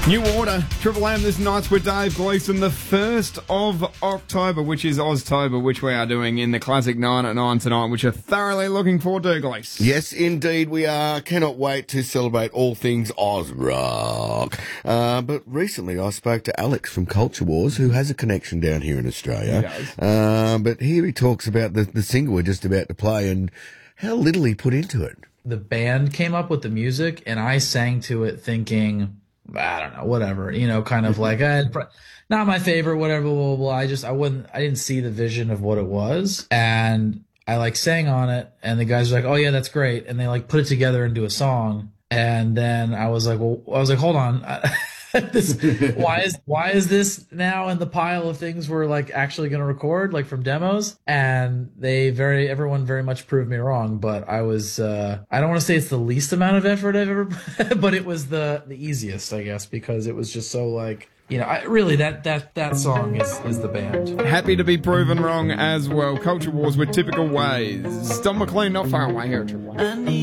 New Order, Triple M this night's with Dave Gleeson, the 1st of October, which is Oztober, which we are doing in the Classic 9 at 9 tonight, which you're thoroughly looking forward to, Glees. Yes, indeed we are. Cannot wait to celebrate all things Oz Rock. But recently I spoke to Alex from Culture Wars, who has a connection down here in Australia. He does. But here he talks about the single we're just about to play and how little he put into it. The band came up with the music, and I sang to it thinking, I don't know, whatever, kind of like, not my favorite, whatever, blah, blah, blah. I didn't see the vision of what it was. And I sang on it, and the guys were like, oh yeah, that's great. And they put it together into a song. And then I was like, hold on. Why is this now in the pile of things we're actually going to record from demos? And everyone very much proved me wrong, but I was, I don't want to say it's the least amount of effort I've ever, but it was the easiest, I guess, because it was just so that song is the band. Happy to be proven wrong as well. Culture Wars with Typical Ways. Don McLean not far away here at Triple M.